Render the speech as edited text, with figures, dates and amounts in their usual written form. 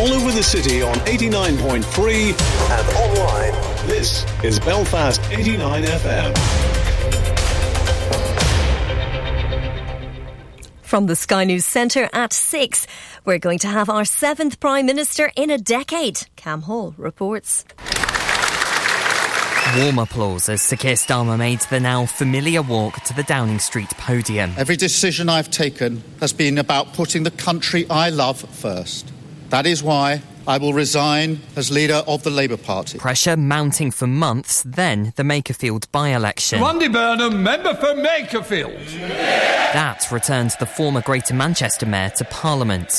all over the city on 89.3 and online. This is Belfast 89 FM. From the Sky News Centre at 6, we're going to have our 7th Prime Minister in a decade. Cam Hall reports. Warm applause as Sir Keir Starmer made the now familiar walk to the Downing Street podium. Every decision I've taken has been about putting the country I love first. That is why I will resign as leader of the Labour Party. Pressure mounting for months, then the Makerfield by-election. Randy Burnham, member for Makerfield. That returned the former Greater Manchester Mayor to Parliament.